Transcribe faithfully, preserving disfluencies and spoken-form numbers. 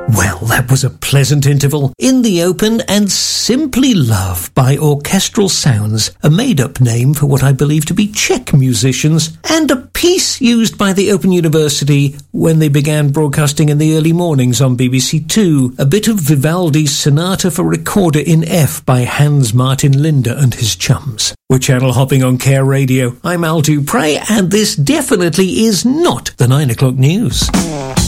Well, that was a pleasant interval. In the Open and Simply Love by Orchestral Sounds, a made-up name for what I believe to be Czech musicians, and a piece used by the Open University when they began broadcasting in the early mornings on B B C Two, a bit of Vivaldi's Sonata for Recorder in F by Hans Martin Linde and his chums. We're channel hopping on Care Radio. I'm Al Dupre, and this definitely is not the nine o'clock news.